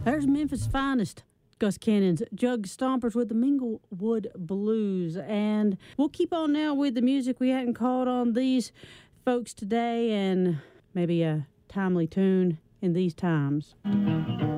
There's Memphis' finest. Gus Cannon's Jug Stompers with the Minglewood Blues. And we'll keep on now with the music. We hadn't called on these folks today, and maybe a timely tune in these times.